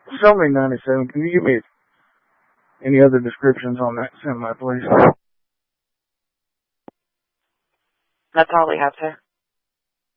Show me 97. Can you give me any other descriptions on that semi, please? That's all we have, sir.